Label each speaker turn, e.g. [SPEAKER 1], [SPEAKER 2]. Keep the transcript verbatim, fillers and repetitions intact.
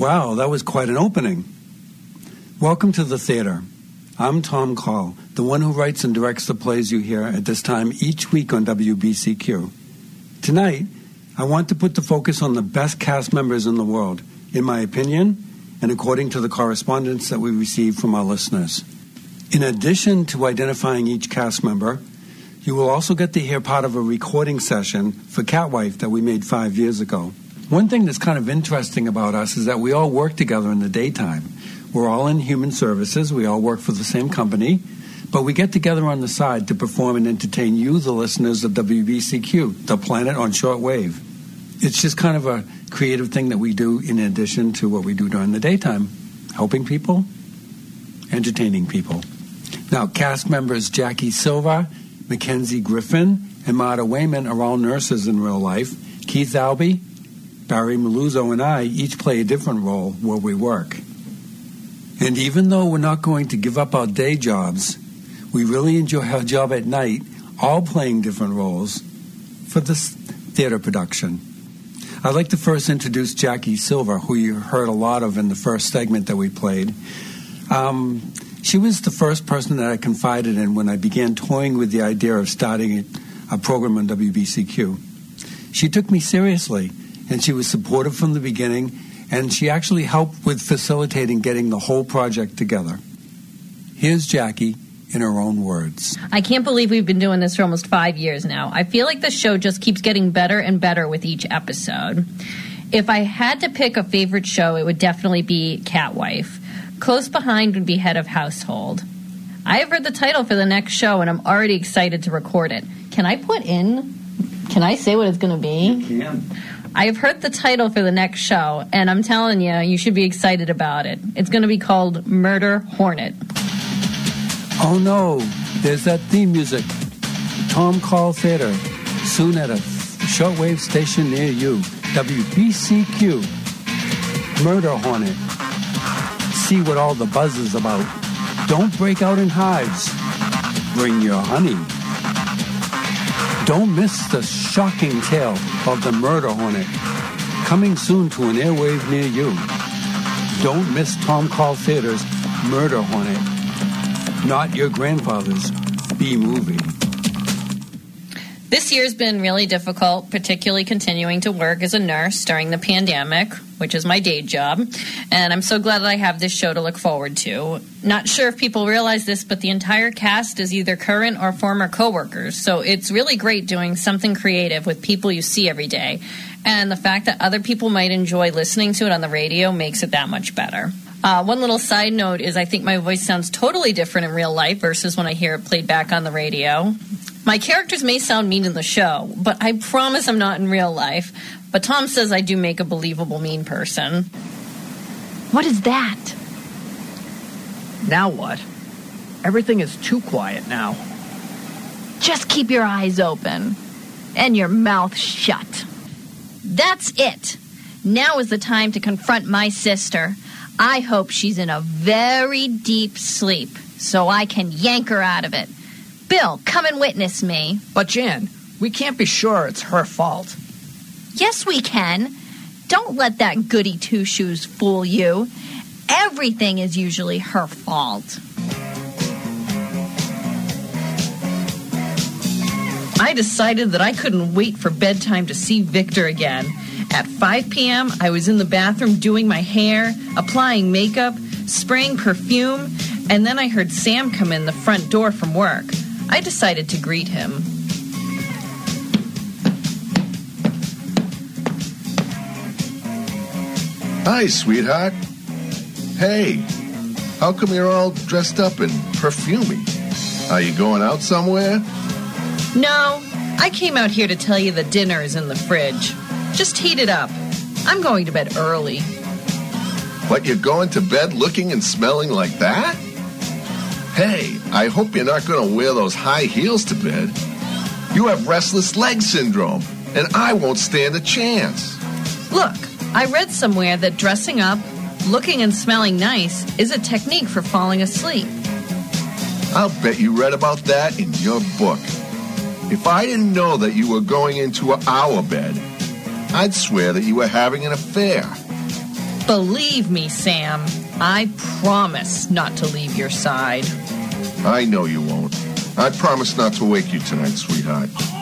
[SPEAKER 1] Wow, that was quite an opening. Welcome to the theater. I'm Tom Call, the one who writes and directs the plays you hear at this time each week on W B C Q. Tonight, I want to put the focus on the best cast members in the world, in my opinion, and according to the correspondence that we receive from our listeners. In addition to identifying each cast member, you will also get to hear part of a recording session for Catwife that we made five years ago. One thing that's kind of interesting about us is that we all work together in the daytime. We're all in human services. We all work for the same company. But we get together on the side to perform and entertain you, the listeners of W B C Q, the planet on shortwave. It's just kind of a creative thing that we do in addition to what we do during the daytime. Helping people, entertaining people. Now, cast members Jackie Silva, Mackenzie Griffin, and Marta Wayman are all nurses in real life. Keith Albee, Barry Maluzzo, and I each play a different role where we work. And even though we're not going to give up our day jobs, we really enjoy our job at night, all playing different roles for this theater production. I'd like to first introduce Jackie Silva, who you heard a lot of in the first segment that we played. Um, she was the first person that I confided in when I began toying with the idea of starting a program on W B C Q. She took me seriously, and she was supportive from the beginning, and she actually helped with facilitating getting the whole project together. Here's Jackie in her own words.
[SPEAKER 2] I can't believe we've been doing this for almost five years now. I feel like the show just keeps getting better and better with each episode. If I had to pick a favorite show, it would definitely be Catwife. Close behind would be Head of Household. I have heard the title for the next show, and I'm already excited to record it. Can I put in... Can I say what it's going to be?
[SPEAKER 1] You can.
[SPEAKER 2] I have heard the title for the next show, and I'm telling you, you should be excited about it. It's going to be called Murder Hornet.
[SPEAKER 1] Oh no, there's that theme music. Tom Call Theater, soon at a shortwave station near you. W B C Q, Murder Hornet. See what all the buzz is about. Don't break out in hives. Bring your honey. Don't miss the shocking tale of the Murder Hornet. Coming soon to an airwave near you. Don't miss Tom Call Theater's Murder Hornet. Not your grandfather's B-movie.
[SPEAKER 2] This year's been really difficult, particularly continuing to work as a nurse during the pandemic, which is my day job, and I'm so glad that I have this show to look forward to. Not sure if people realize this, but the entire cast is either current or former coworkers, so it's really great doing something creative with people you see every day, and the fact that other people might enjoy listening to it on the radio makes it that much better. Uh, one little side note is I think my voice sounds totally different in real life versus when I hear it played back on the radio. My characters may sound mean in the show, but I promise I'm not in real life. But Tom says I do make a believable mean person.
[SPEAKER 3] What is that?
[SPEAKER 4] Now what? Everything is too quiet now.
[SPEAKER 3] Just keep your eyes open and your mouth shut.
[SPEAKER 2] That's it. Now is the time to confront my sister. I hope she's in a very deep sleep so I can yank her out of it. Bill, come and witness me.
[SPEAKER 4] But Jan, we can't be sure it's her fault.
[SPEAKER 2] Yes, we can. Don't let that goody two-shoes fool you. Everything is usually her fault. I decided that I couldn't wait for bedtime to see Victor again. At five p.m., I was in the bathroom doing my hair, applying makeup, spraying perfume, and then I heard Sam come in the front door from work. I decided to greet him.
[SPEAKER 5] Hi, sweetheart. Hey, how come you're all dressed up and perfumey? Are you going out somewhere?
[SPEAKER 2] No, I came out here to tell you the dinner is in the fridge. Just heat it up. I'm going to bed early.
[SPEAKER 5] What, you're going to bed looking and smelling like that? Hey, I hope you're not going to wear those high heels to bed. You have restless leg syndrome, and I won't stand a chance.
[SPEAKER 2] Look, I read somewhere that dressing up, looking and smelling nice is a technique for falling asleep.
[SPEAKER 5] I'll bet you read about that in your book. If I didn't know that you were going into our bed, I'd swear that you were having an affair.
[SPEAKER 2] Believe me, Sam, I promise not to leave your side.
[SPEAKER 5] I know you won't. I promise not to wake you tonight, sweetheart.